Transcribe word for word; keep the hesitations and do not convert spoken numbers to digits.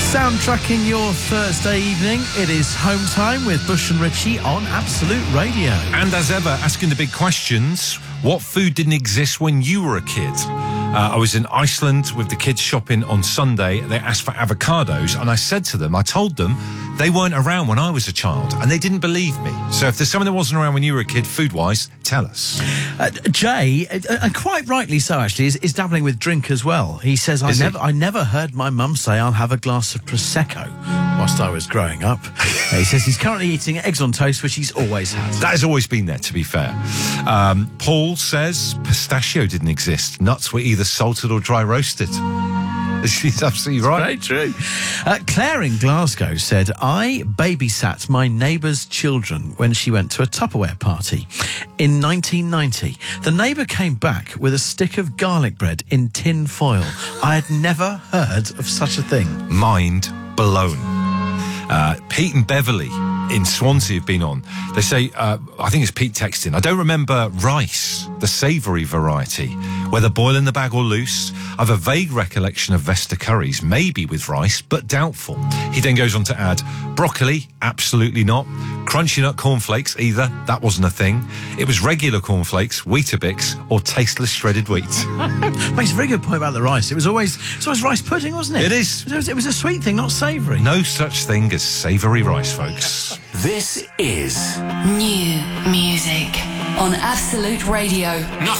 Soundtracking your Thursday evening, it is Home Time with Bush and Richie on Absolute Radio. And as ever, asking the big questions, what food didn't exist when you were a kid? Uh, I was in Iceland with the kids shopping on Sunday. They asked for avocados, and I said to them, I told them they weren't around when I was a child, and they didn't believe me. So if there's something that wasn't around when you were a kid, food-wise, tell us. Uh, Jay, uh, and quite rightly so actually, is, is dabbling with drink as well. He says, I Is never, he? I never heard my mum say I'll have a glass of Prosecco whilst I was growing up. Uh, he says he's currently eating eggs on toast, which he's always had. That has always been there, to be fair. Um, Paul says pistachio didn't exist. Nuts were either salted or dry roasted. She's absolutely right. Very true. Uh, Claire in Glasgow said, I babysat my neighbour's children when she went to a Tupperware party in nineteen ninety. The neighbour came back with a stick of garlic bread in tin foil. I had never heard of such a thing. Mind blown. Uh, Pete and Beverly in Swansea have been on. They say, uh, I think it's Pete texting, I don't remember rice, the savoury variety, whether boil in the bag or loose. I have a vague recollection of Vesta curries, maybe with rice, but doubtful. He then goes on to add, broccoli, absolutely not. Crunchy nut cornflakes, either, that wasn't a thing. It was regular cornflakes, Weetabix, or tasteless shredded wheat. Makes a very good point about the rice. It was always, it was always rice pudding, wasn't it? It is. It was, it was a sweet thing, not savoury. No such thing as savoury rice, folks. This is New music on Absolute Radio.